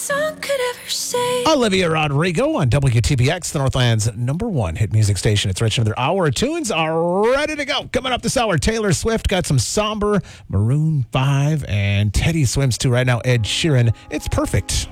song could ever say. Olivia Rodrigo on WTBX, the Northland's #1 hit music station. It's Rich. Another hour of tunes are ready to go. Coming up this hour, Taylor Swift got some somber, Maroon 5, and Teddy Swims to right now, Ed Sheeran. It's perfect.